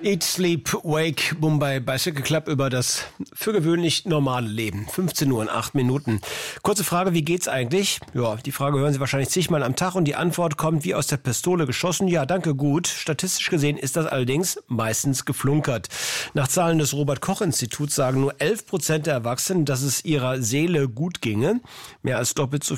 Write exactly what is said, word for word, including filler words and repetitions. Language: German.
Eat, Sleep, Wake, Mumbai Bicycle Club über das für gewöhnlich normale Leben. fünfzehn Uhr und acht Minuten. Kurze Frage, wie geht's eigentlich? Ja, die Frage hören Sie wahrscheinlich zigmal am Tag und die Antwort kommt wie aus der Pistole geschossen. Ja, danke, gut. Statistisch gesehen ist das allerdings meistens geflunkert. Nach Zahlen des Robert-Koch-Instituts sagen nur elf Prozent der Erwachsenen, dass es ihrer Seele gut ginge. Mehr als doppelt so